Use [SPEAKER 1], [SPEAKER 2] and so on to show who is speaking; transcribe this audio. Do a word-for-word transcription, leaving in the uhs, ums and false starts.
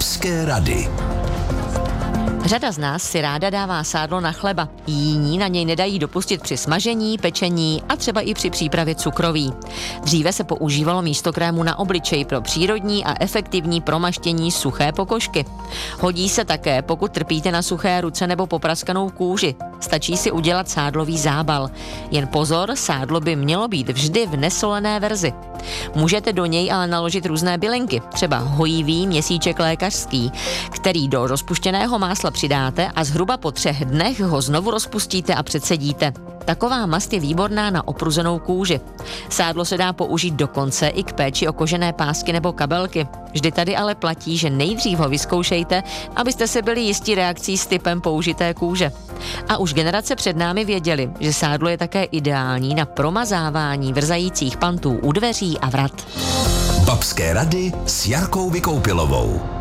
[SPEAKER 1] Babské rady.
[SPEAKER 2] Řada z nás si ráda dává sádlo na chleba. Jiní na něj nedají dopustit při smažení, pečení a třeba i při přípravě cukroví. Dříve se používalo místo krému na obličej pro přírodní a efektivní promaštění suché pokožky. Hodí se také, pokud trpíte na suché ruce nebo popraskanou kůži. Stačí si udělat sádlový zábal. Jen pozor, sádlo by mělo být vždy v nesolené verzi. Můžete do něj ale naložit různé bylinky, třeba hojivý měsíček lékařský, který do rozpuštěného másla přidáte a zhruba po třech dnech ho znovu rozpustíte a předsedíte. Taková mast je výborná na opruzenou kůži. Sádlo se dá použít dokonce i k péči o kožené pásky nebo kabelky. Vždy tady ale platí, že nejdřív ho vyzkoušejte, abyste si byli jistí reakcí s typem použité kůže. A už generace před námi věděli, že sádlo je také ideální na promazávání vrzajících pantů u dveří a vrat.
[SPEAKER 1] Babské rady s Jarkou Vykoupilovou.